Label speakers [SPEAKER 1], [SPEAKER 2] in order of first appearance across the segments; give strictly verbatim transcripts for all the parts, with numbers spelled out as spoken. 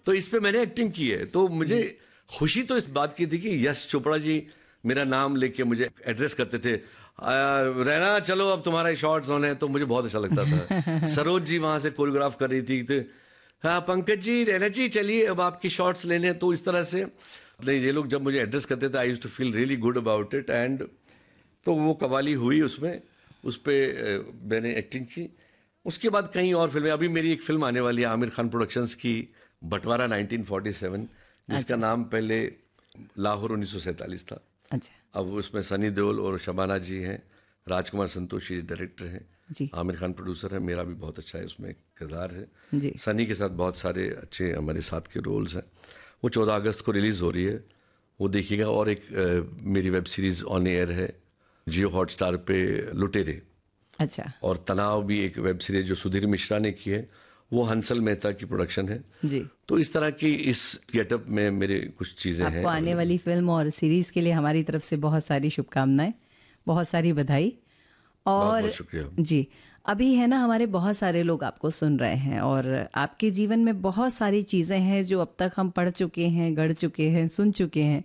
[SPEAKER 1] तो इस पे मैंने एक्टिंग की है। तो मुझे खुशी तो इस बात की थी कि यश चोपड़ा जी मेरा नाम लेके मुझे एड्रेस करते थे, रहना चलो अब तुम्हारे शॉर्ट्स होने, तो मुझे बहुत अच्छा लगता था। सरोज जी वहां से कोरियोग्राफ कर रही थी, तो हाँ पंकज जी, रहना जी चलिए अब आपकी शॉर्ट्स लेने। तो इस तरह से नहीं, ये लोग जब मुझे एड्रेस करते थे I used to feel really good about it. And तो वो कवाली हुई, उसमें उस पर मैंने एक्टिंग की। उसके बाद कई और फिल्में, अभी मेरी एक फिल्म आने वाली है आमिर खान प्रोडक्शंस की, बंटवारा नाइनटीन फोर्टी सेवन, जिसका अच्छा। नाम पहले लाहौर उन्नीस सौ सैंतालीस था। अच्छा। अब उसमें सनी देओल और शबाना जी हैं, राजकुमार संतोषी डायरेक्टर हैं, आमिर खान प्रोड्यूसर है, मेरा भी बहुत अच्छा है उसमें किरदार है जी। सनी के साथ बहुत सारे अच्छे हमारे साथ के रोल्स हैं। वो चौदह अगस्त को रिलीज़ हो रही है, वो देखिएगा। और एक आ, मेरी वेब सीरीज़ ऑन एयर है जियो हॉटस्टार पे, लुटेरे। अच्छा। और तनाव भी एक वेब सीरीज जो सुधीर मिश्रा ने की है, वो हंसल मेहता की प्रोडक्शन है जी। तो इस तरह की इस गेटअप में मेरे कुछ चीज़ें हैं।
[SPEAKER 2] आपको आने वाली फिल्म और सीरीज़ के लिए हमारी तरफ से बहुत सारी शुभकामनाएं, बहुत सारी बधाई। और
[SPEAKER 1] बहुत बहुत शुक्रिया
[SPEAKER 2] जी। अभी है ना, हमारे बहुत सारे लोग आपको सुन रहे हैं और आपके जीवन में बहुत सारी चीज़ें हैं जो अब तक हम पढ़ चुके हैं, गढ़ चुके हैं, सुन चुके हैं।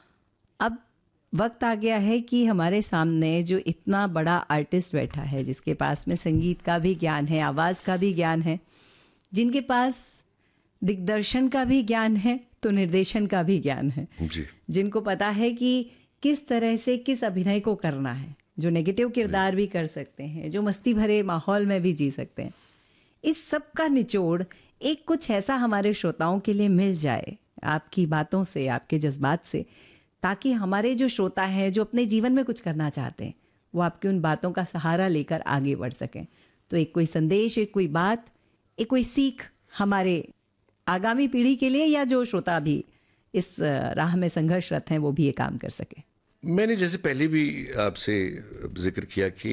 [SPEAKER 2] अब वक्त आ गया है कि हमारे सामने जो इतना बड़ा आर्टिस्ट बैठा है, जिसके पास में संगीत का भी ज्ञान है, आवाज़ का भी ज्ञान है, जिनके पास दिग्दर्शन का भी ज्ञान है, तो निर्देशन का भी ज्ञान है जी। जिनको पता है कि किस तरह से किस अभिनय को करना है, जो नेगेटिव किरदार भी कर सकते हैं, जो मस्ती भरे माहौल में भी जी सकते हैं। इस सब का निचोड़ एक कुछ ऐसा हमारे श्रोताओं के लिए मिल जाए आपकी बातों से, आपके जज्बात से, ताकि हमारे जो श्रोता हैं जो अपने जीवन में कुछ करना चाहते हैं, वो आपकी उन बातों का सहारा लेकर आगे बढ़ सकें। तो एक कोई संदेश, एक कोई बात, एक कोई सीख हमारे आगामी पीढ़ी के लिए, या जो श्रोता भी इस राह में संघर्षरत हैं वो भी ये काम कर सके।
[SPEAKER 1] मैंने जैसे पहले भी आपसे जिक्र किया कि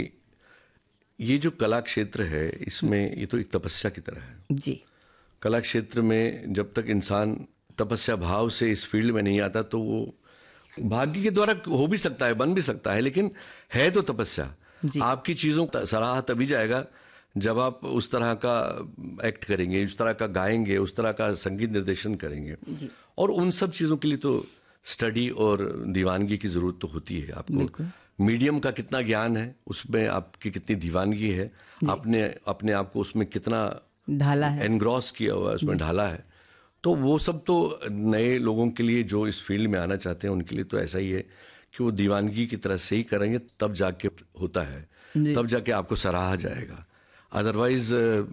[SPEAKER 1] ये जो कला क्षेत्र है, इसमें ये तो एक तपस्या की तरह है जी। कला क्षेत्र में जब तक इंसान तपस्या भाव से इस फील्ड में नहीं आता, तो वो भाग्य के द्वारा हो भी सकता है, बन भी सकता है, लेकिन है तो तपस्या। आपकी चीज़ों का सराहा तभी जाएगा जब आप उस तरह का एक्ट करेंगे, उस तरह का गाएंगे, उस तरह का संगीत निर्देशन करेंगे। और उन सब चीज़ों के लिए तो स्टडी और दीवानगी की ज़रूरत तो होती है। आपको मीडियम का कितना ज्ञान है, उसमें आपकी कितनी दीवानगी है, आपने अपने आप को उसमें कितना
[SPEAKER 2] ढाला है,
[SPEAKER 1] एनग्रॉस किया हुआ है, उसमें ढाला है। तो वो सब तो नए लोगों के लिए जो इस फील्ड में आना चाहते हैं उनके लिए तो ऐसा ही है कि वो दीवानगी की तरह से ही करेंगे, तब जाके होता है, तब जाके आपको सराहा जाएगा। अदरवाइज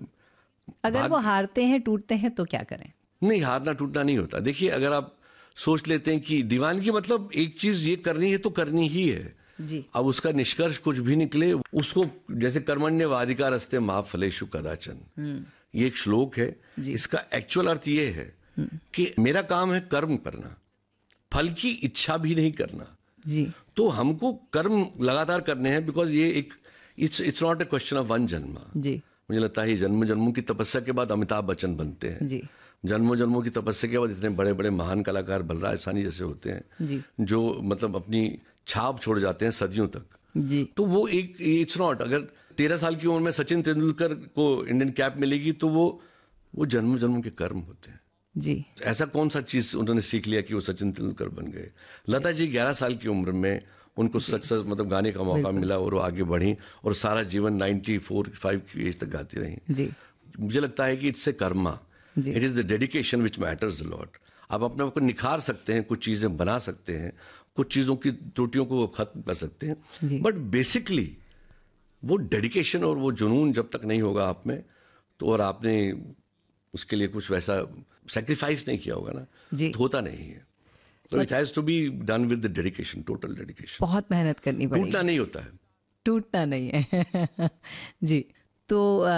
[SPEAKER 2] अगर वो हारते हैं, टूटते हैं, तो क्या करें?
[SPEAKER 1] नहीं, हारना टूटना नहीं होता। देखिए, अगर आप सोच लेते हैं कि दीवानगी मतलब एक चीज ये करनी है तो करनी ही है जी। अब उसका निष्कर्ष कुछ भी निकले, उसको जैसे कर्मण्य वाधिका रस्ते मा फलेषु कदाचन, ये एक श्लोक है। इसका एक्चुअल अर्थ ये है कि मेरा काम है कर्म करना, फल की इच्छा भी नहीं करना जी। तो हमको कर्म लगातार करने हैं, बिकॉज ये एक it's it's not a question of one जन्म जी। मुझे लगता है जन्म जन्मों की तपस्या के बाद अमिताभ बच्चन बनते हैं जी। जन्मों जन्मों की तपस्या के बाद इतने बड़े बड़े महान कलाकार बलराज साहनी जैसे होते हैं जी। जो मतलब अपनी छाप छोड़ जाते हैं सदियों तक जी। तो वो एक इट्स नॉट, अगर तेरह साल की उम्र में सचिन तेंदुलकर को इंडियन कैप मिलेगी तो वो वो जन्म जन्मों के कर्म होते हैं जी। ऐसा कौन सा चीज उन्होंने सीख लिया कि वो सचिन तेंदुलकर बन गए। लता जी ग्यारह साल की उम्र में उनको सक्सेस मतलब गाने का मौका मिला और वो आगे बढ़ी और सारा जीवन नाइन्टी फोर फाइव की एज तक गाती रही जी। मुझे लगता है कि it's a Karma, it is the dedication which matters a lot. आप अपने आप को निखार सकते हैं, कुछ चीजें बना सकते हैं, कुछ चीजों की त्रुटियों को खत्म कर सकते हैं, बट बेसिकली वो डेडिकेशन और वो जुनून जब तक नहीं होगा आप में, तो और आपने उसके लिए कुछ वैसा सेक्रीफाइस नहीं किया होगा ना जी। तो होता नहीं है। तो it has to be done with the dedication, total dedication.
[SPEAKER 2] बहुत मेहनत करनी पड़ेगी,
[SPEAKER 1] टूटना नहीं होता है,
[SPEAKER 2] टूटना नहीं है जी। तो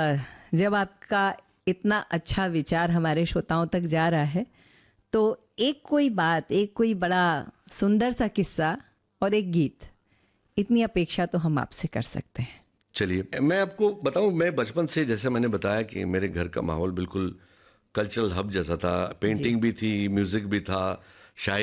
[SPEAKER 2] जब आपका इतना अच्छा विचार हमारे श्रोताओं तक जा रहा है, तो एक कोई बात, एक कोई बड़ा सुंदर सा किस्सा और एक गीत, इतनी अपेक्षा तो हम आपसे कर सकते हैं।
[SPEAKER 1] चलिए मैं आपको बताऊं, मैं बचपन से, जैसे मैंने बताया कि मेरे घर का माहौल बिल्कुल कल्चरल हब जैसा था, पेंटिंग भी थी, म्यूजिक भी था, शायरी